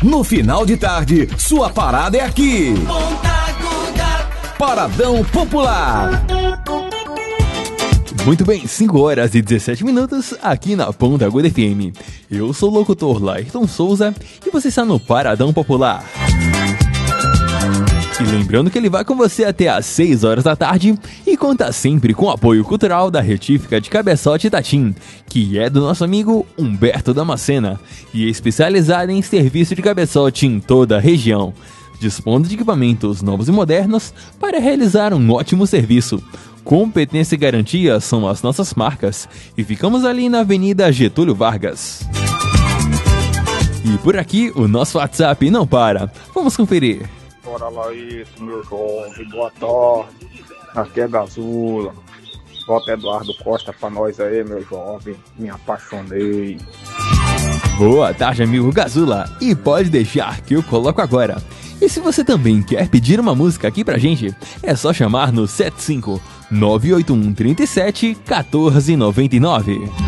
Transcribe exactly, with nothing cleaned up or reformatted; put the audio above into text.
No final de tarde, sua parada é aqui. Paradão Popular. Muito bem, cinco horas e dezessete minutos aqui na Ponta Aguda F M. Eu sou o locutor Lairton Souza e você está no Paradão Popular. E lembrando que ele vai com você até às seis horas da tarde e conta sempre com o apoio cultural da Retífica de Cabeçote Itatim, que é do nosso amigo Humberto Damascena e é especializada em serviço de cabeçote em toda a região, dispondo de equipamentos novos e modernos para realizar um ótimo serviço. Competência e garantia são as nossas marcas e ficamos ali na Avenida Getúlio Vargas. E por aqui o nosso WhatsApp não para. Vamos conferir. Bora lá isso, meu jovem, boa tarde. Aqui é Gazula. Bota Eduardo Costa pra nós aí, meu jovem. Me apaixonei. Boa tarde, amigo Gazula. E pode deixar que eu coloco agora. E se você também quer pedir uma música aqui pra gente, é só chamar no sete cinco nove oito um três sete um quatro nove nove.